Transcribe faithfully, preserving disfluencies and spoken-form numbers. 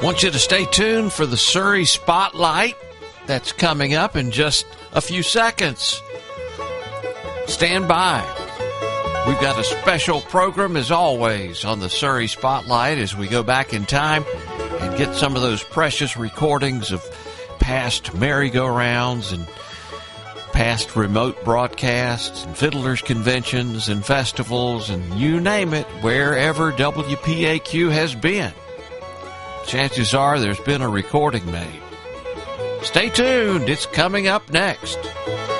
Want you to stay tuned for the Surrey Spotlight that's coming up in just a few seconds. Stand by. We've got a special program, as always, on the Surrey Spotlight as we go back in time and get some of those precious recordings of past merry-go-rounds and past remote broadcasts and fiddlers' conventions and festivals and you name it, wherever W P A Q has been. Chances are there's been a recording made. Stay tuned. It's coming up next.